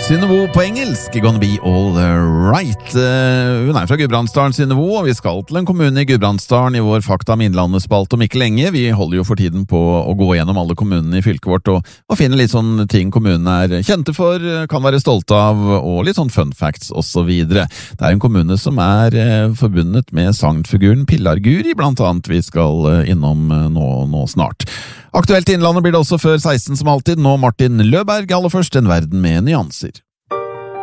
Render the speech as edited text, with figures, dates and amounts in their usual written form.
Synnevo på engelsk, Gonna Be All Right. Hun fra Gudbrandsdalen, Synnevo, og vi skal til en kommune i Gudbrandsdalen i vår Fakta om Innlandet spalt om ikke lenge. Vi holder jo for tiden på å gå gjennom alle kommunene i fylket vårt og finne litt sånne ting kommunene er kjente for, kan være stolte av, og litt sånn fun facts og så videre. Det er en kommune som er forbundet med sagnfiguren Pillarguri, blant annet vi skal innom nå snart. Aktuelt i Innlandet blir det også før 16 som alltid. Nå Martin Løberg, aller først en verden med nyanser.